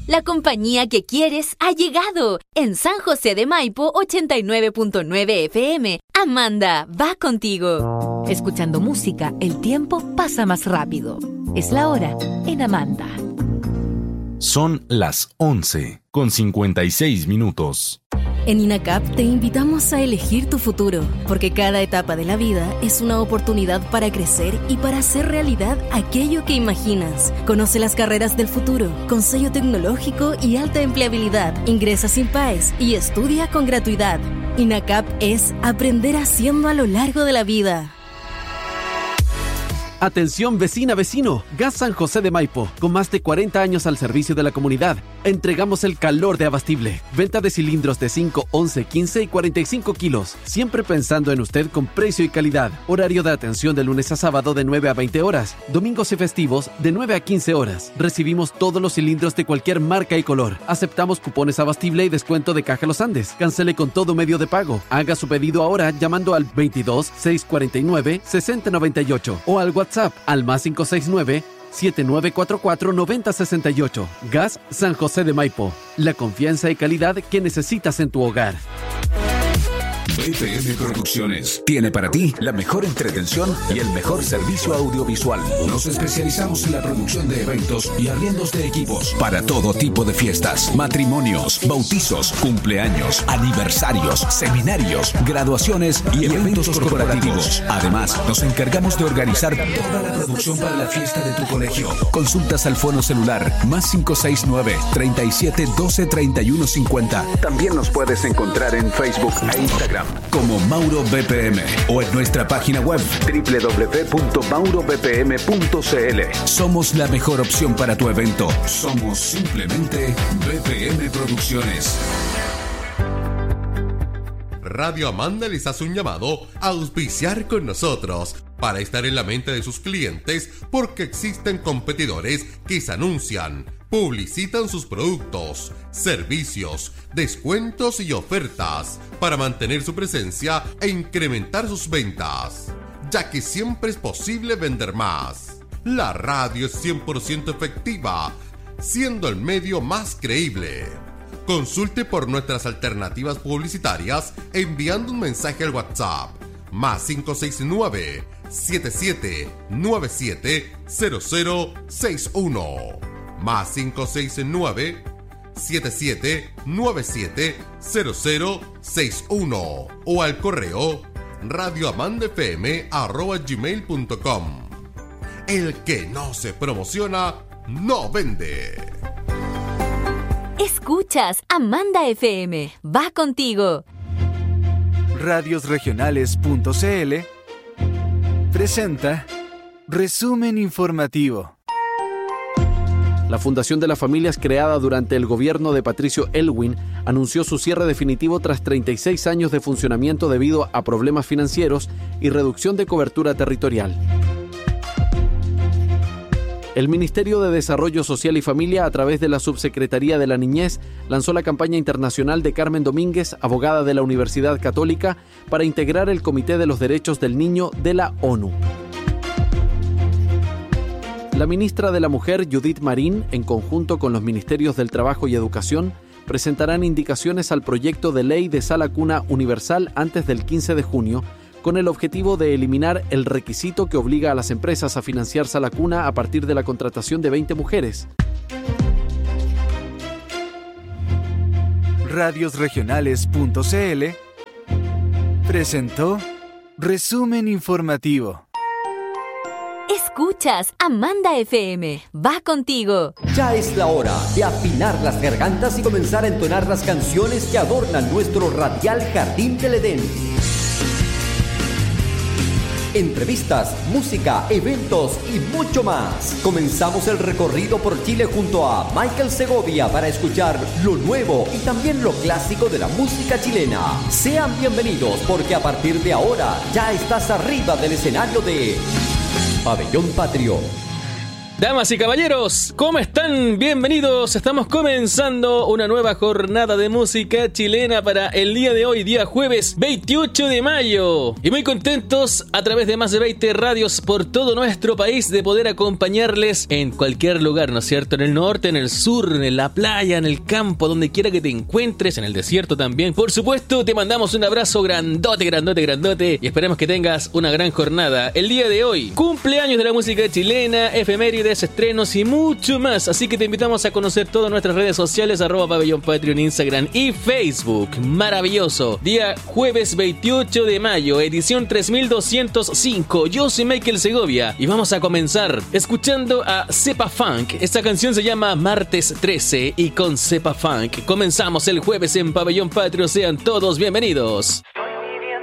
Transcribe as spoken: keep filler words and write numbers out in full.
La compañía que quieres ha llegado. En San José de Maipo, ochenta y nueve punto nueve F M. Amanda va contigo. Escuchando música, el tiempo pasa más rápido. Es la hora en Amanda. Son las once con cincuenta y seis minutos. En INACAP te invitamos a elegir tu futuro, porque cada etapa de la vida es una oportunidad para crecer y para hacer realidad aquello que imaginas. Conoce las carreras del futuro, con sello tecnológico y alta empleabilidad. Ingresa sin P A E S y estudia con gratuidad. INACAP es aprender haciendo a lo largo de la vida. Atención vecina, vecino, Gas San José de Maipo, con más de cuarenta años al servicio de la comunidad. Entregamos el calor de Abastible. Venta de cilindros de cinco, once, quince y cuarenta y cinco kilos. Siempre pensando en usted con precio y calidad. Horario de atención de lunes a sábado de nueve a veinte horas. Domingos y festivos de nueve a quince horas. Recibimos todos los cilindros de cualquier marca y color. Aceptamos cupones Abastible y descuento de Caja Los Andes. Cancele con todo medio de pago. Haga su pedido ahora llamando al veintidós, seiscientos cuarenta y nueve, sesenta noventa y ocho o al WhatsApp al más cinco seis nueve, siete nueve cuatro cuatro, nueve cero seis ocho. Gas San José de Maipo. La confianza y calidad que necesitas en tu hogar. B P M Producciones tiene para ti la mejor entretención y el mejor servicio audiovisual. Nos especializamos en la producción de eventos y arriendos de equipos para todo tipo de fiestas, matrimonios, bautizos, cumpleaños, aniversarios, seminarios, graduaciones y eventos corporativos. Además, nos encargamos de organizar toda la producción para la fiesta de tu colegio. Consultas al fono celular más cinco seis nueve, treinta y siete, doce, treinta y uno cincuenta. También nos puedes encontrar en Facebook e Instagram como Mauro B P M o en nuestra página web doble u doble u doble u punto mauro b p m punto c l. Somos la mejor opción para tu evento. Somos simplemente B P M Producciones. Radio Amanda les hace un llamado a auspiciar con nosotros para estar en la mente de sus clientes, porque existen competidores que se anuncian, publicitan sus productos, servicios, descuentos y ofertas para mantener su presencia e incrementar sus ventas, ya que siempre es posible vender más. La radio es cien por ciento efectiva, siendo el medio más creíble. Consulte por nuestras alternativas publicitarias enviando un mensaje al WhatsApp más cinco seis nueve, siete siete nueve siete, cero cero seis uno más cinco seis nueve, siete siete nueve siete, cero cero seis uno o al correo radioamandafm arroba gmail punto com. El que no se promociona no vende. Escuchas Amanda F M. Va contigo. radiosregionales punto c l presenta Resumen Informativo. La Fundación de las Familias, creada durante el gobierno de Patricio Aylwin, anunció su cierre definitivo tras treinta y seis años de funcionamiento debido a problemas financieros y reducción de cobertura territorial. El Ministerio de Desarrollo Social y Familia, a través de la Subsecretaría de la Niñez, lanzó la campaña internacional de Carmen Domínguez, abogada de la Universidad Católica, para integrar el Comité de los Derechos del Niño de la ONU. La ministra de la Mujer, Judith Marín, en conjunto con los Ministerios del Trabajo y Educación, presentarán indicaciones al proyecto de ley de sala cuna universal antes del quince de junio, con el objetivo de eliminar el requisito que obliga a las empresas a financiar sala cuna a partir de la contratación de veinte mujeres. radiosregionales punto c l presentó Resumen Informativo. Escuchas Amanda F M. Va contigo. Ya es la hora de afinar las gargantas y comenzar a entonar las canciones que adornan nuestro radial Jardín del Edén. Entrevistas, música, eventos y mucho más. Comenzamos el recorrido por Chile junto a Michael Segovia para escuchar lo nuevo y también lo clásico de la música chilena. Sean bienvenidos, porque a partir de ahora ya estás arriba del escenario de Pabellón Patrio. Damas y caballeros, ¿cómo están? Bienvenidos. Estamos comenzando una nueva jornada de música chilena para el día de hoy, día jueves veintiocho de mayo. Y muy contentos a través de más de veinte radios por todo nuestro país de poder acompañarles en cualquier lugar, ¿no es cierto? En el norte, en el sur, en la playa, en el campo, donde quiera que te encuentres, en el desierto también. Por supuesto, te mandamos un abrazo grandote, grandote, grandote y esperemos que tengas una gran jornada. El día de hoy, cumpleaños de la música chilena, efemérides, estrenos y mucho más, así que te invitamos a conocer todas nuestras redes sociales, arroba pabellón patrio en Instagram y Facebook. Maravilloso, día jueves veintiocho de mayo, edición tres mil doscientos cinco. Yo soy Michael Segovia y vamos a comenzar escuchando a Cepa Funk. Esta canción se llama Martes trece y con Cepa Funk comenzamos el jueves en Pabellón Patrio. Sean todos bienvenidos.